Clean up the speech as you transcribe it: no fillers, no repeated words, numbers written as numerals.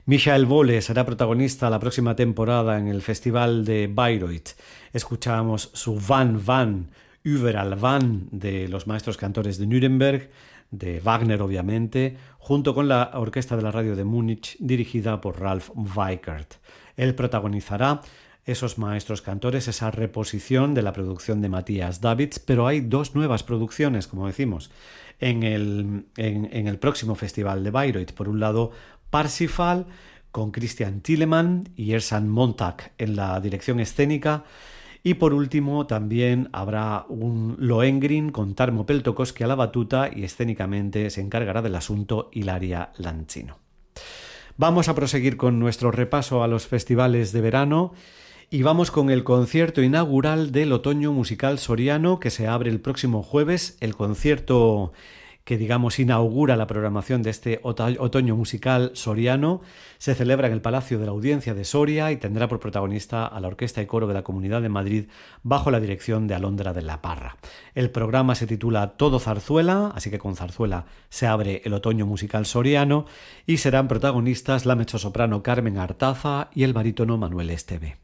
Michael Vole será protagonista la próxima temporada en el Festival de Bayreuth. Escuchábamos su Van Van, Überall Van, de los maestros cantores de Nuremberg, de Wagner obviamente, junto con la Orquesta de la Radio de Múnich, dirigida por Ralph Weikert. Él protagonizará esos maestros cantores, esa reposición de la producción de Matthias Davids, pero hay dos nuevas producciones, como decimos, en el próximo Festival de Bayreuth. Por un lado, Parsifal, con Christian Thielemann y Ersan Montag en la dirección escénica. Y por último, también habrá un Lohengrin con Tarmo Peltokoski a la batuta, y escénicamente se encargará del asunto Ilaria Lancino. Vamos a proseguir con nuestro repaso a los festivales de verano y vamos con el concierto inaugural del Otoño Musical Soriano, que se abre el próximo jueves, el concierto que inaugura la programación de este Otoño Musical Soriano. Se celebra en el Palacio de la Audiencia de Soria y tendrá por protagonista a la Orquesta y Coro de la Comunidad de Madrid bajo la dirección de Alondra de la Parra. El programa se titula Todo Zarzuela, así que con zarzuela se abre el Otoño Musical Soriano y serán protagonistas la mezzosoprano Carmen Artaza y el barítono Manuel Esteve.